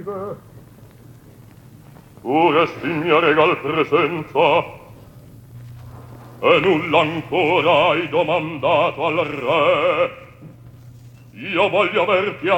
Tu resti in mia regal presenza e nulla ancora hai domandato al re. Io voglio averti